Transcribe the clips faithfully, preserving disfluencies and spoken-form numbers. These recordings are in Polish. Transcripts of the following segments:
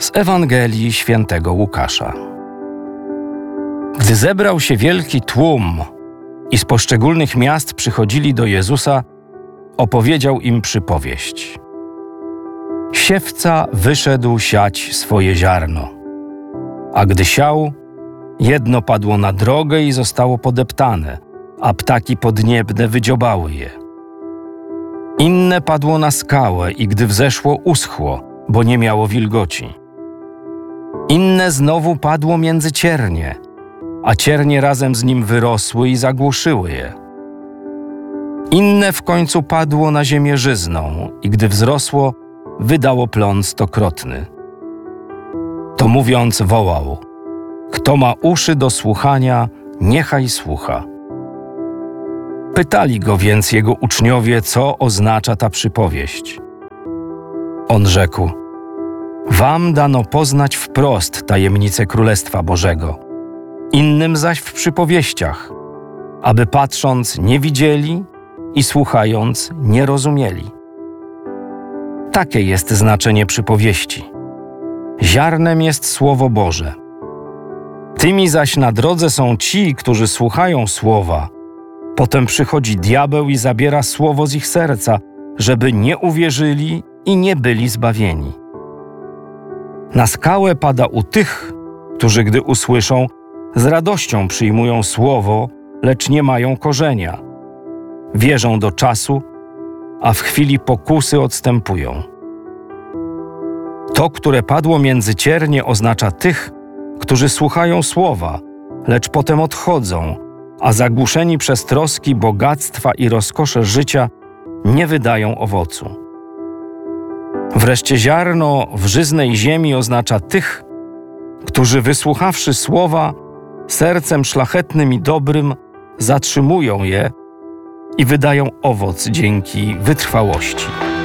Z Ewangelii Świętego Łukasza. Gdy zebrał się wielki tłum i z poszczególnych miast przychodzili do Jezusa, opowiedział im przypowieść. Siewca wyszedł siać swoje ziarno, a gdy siał, jedno padło na drogę i zostało podeptane, a ptaki podniebne wydziobały je. Inne padło na skałę i gdy wzeszło, uschło, bo nie miało wilgoci. Inne znowu padło między ciernie, a ciernie razem z nim wyrosły i zagłuszyły je. Inne w końcu padło na ziemię żyzną i gdy wzrosło, wydało plon stokrotny. To mówiąc wołał: kto ma uszy do słuchania, niechaj słucha. Pytali go więc jego uczniowie, co oznacza ta przypowieść. On rzekł: wam dano poznać wprost tajemnicę Królestwa Bożego, innym zaś w przypowieściach, aby patrząc nie widzieli i słuchając nie rozumieli. Takie jest znaczenie przypowieści. Ziarnem jest Słowo Boże. Tymi zaś na drodze są ci, którzy słuchają Słowa. Potem przychodzi diabeł i zabiera Słowo z ich serca, żeby nie uwierzyli i nie byli zbawieni. Na skałę pada u tych, którzy gdy usłyszą, z radością przyjmują Słowo, lecz nie mają korzenia. Wierzą do czasu, a w chwili pokusy odstępują. To, które padło między ciernie, oznacza tych, którzy słuchają Słowa, lecz potem odchodzą, a zagłuszeni przez troski, bogactwa i rozkosze życia nie wydają owocu. Wreszcie ziarno w żyznej ziemi oznacza tych, którzy wysłuchawszy Słowa, sercem szlachetnym i dobrym zatrzymują je i wydają owoc dzięki wytrwałości.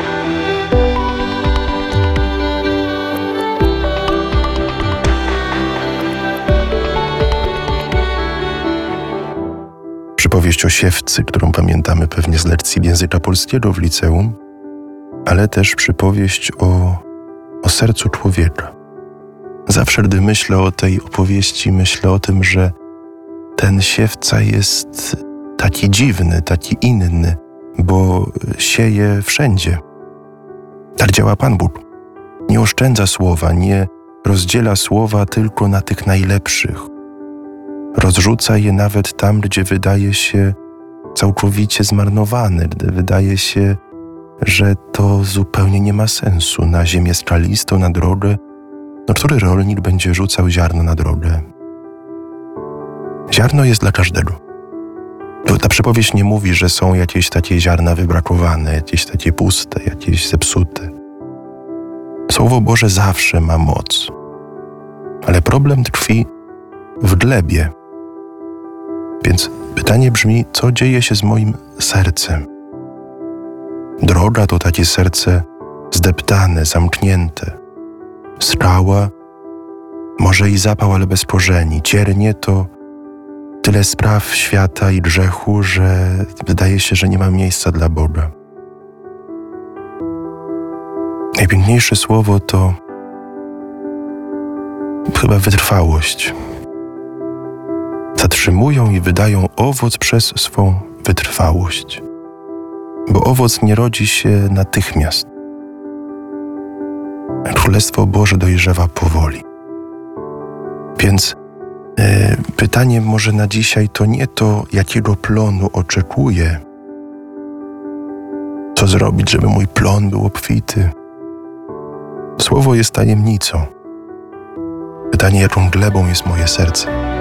Przypowieść o siewcy, którą pamiętamy pewnie z lekcji języka polskiego w liceum, ale też przypowieść o, o sercu człowieka. Zawsze, gdy myślę o tej opowieści, myślę o tym, że ten siewca jest taki dziwny, taki inny, bo sieje wszędzie. Tak działa Pan Bóg. Nie oszczędza słowa, nie rozdziela słowa tylko na tych najlepszych. Rozrzuca je nawet tam, gdzie wydaje się całkowicie zmarnowane, gdy wydaje się, że to zupełnie nie ma sensu. Na ziemię skalistą, na drogę, no który rolnik będzie rzucał ziarno na drogę? Ziarno jest dla każdego. Ta przypowieść nie mówi, że są jakieś takie ziarna wybrakowane, jakieś takie puste, jakieś zepsute. Słowo Boże zawsze ma moc. Ale problem tkwi w glebie. Więc pytanie brzmi, co dzieje się z moim sercem? Droga to takie serce zdeptane, zamknięte. Skała, może i zapał, ale bez korzeni. Ciernie to tyle spraw świata i grzechu, że wydaje się, że nie ma miejsca dla Boga. Najpiękniejsze słowo to chyba wytrwałość. Zatrzymują i wydają owoc przez swą wytrwałość. Bo owoc nie rodzi się natychmiast. Królestwo Boże dojrzewa powoli. Więc e, pytanie może na dzisiaj to nie to, jakiego plonu oczekuję. Co zrobić, żeby mój plon był obfity? Słowo jest tajemnicą. Pytanie, jaką glebą jest moje serce.